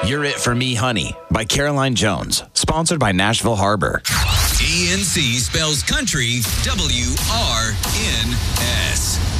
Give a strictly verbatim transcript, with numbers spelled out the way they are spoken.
You're It For Me, Honey by Caroline Jones. Sponsored by Nashville Harbor. E N C spells country W R N S.